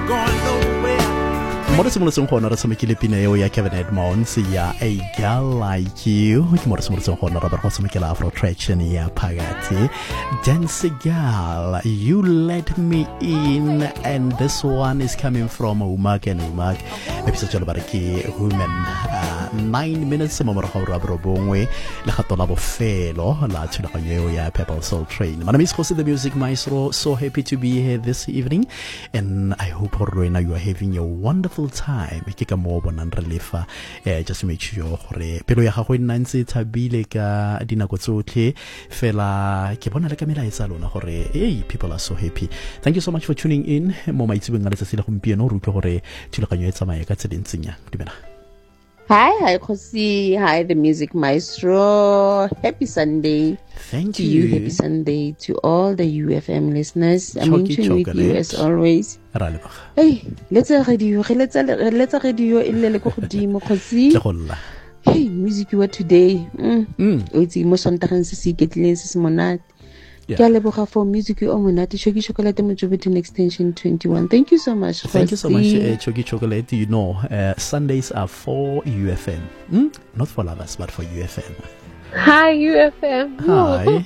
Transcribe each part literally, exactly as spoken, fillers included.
mo re simolotseng go ona re tshamekile pina eo ya Kevin Edmonds ya A Girl Like You. Ke mo re simolotseng go ona re go tshamekela Afro Traction ya Phakathi, Dance Girl, You Let Me In, and this one is coming from Umak and Umak. Episode jalo bare ke Women, uh, nine minutes mo morago ra borobongwe le gato la bofelo la thulaganyo eo ya Purple Soul Train. My name is Jose the Music Maestro. So happy to be here this evening, and I hope right now you are having a wonderful time. Ke ka mo bonang re lefa eh just make sure gore pelo ya gago e nna ntse thabile ka dinako tsotlhe, fela ke bona le ka melaetsa lona gore hey, people are so happy. Thank you so much for tuning in mo maitsebeng a letsatsi le gompieno. Re utlwe gore thulaganyo e tsamaya ka tseleng ya dumela. Hi, hi, Kosi. Hi, the Music Maestro. Happy Sunday. Thank to you. you. Happy Sunday to all the U F M listeners. I'm in tune with you as always. Hey, let's a radio. Let's a let's a radio. Ille ko godimo Kosi. Hey, music you today. Mm. Mm. It's emotion taganse se iketleng se monate. Ke a leboga for music o monate. Choki Chocolate mo Joburg extension twenty-one. Thank you so much. Thank you so much, uh, Choki Chocolate. You know, uh, Sundays are for U F M. Mm? Not for lovers, but for U F M. Hi, U F M. Hi.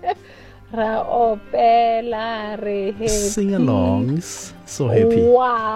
Ra opela re happy. Sing-alongs. So happy. Wow.